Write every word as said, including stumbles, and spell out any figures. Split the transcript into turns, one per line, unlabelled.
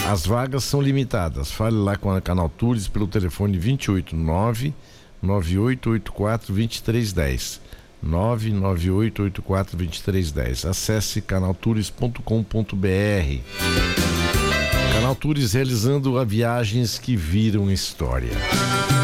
As vagas são limitadas. Fale lá com a Canal Tours pelo telefone vinte e oito, nove nove oito oito quatro, dois três um zero. nove nove oito oito quatro, dois três um zero. Acesse canal tours ponto com ponto b r. Canal Tours, realizando a viagens que viram história.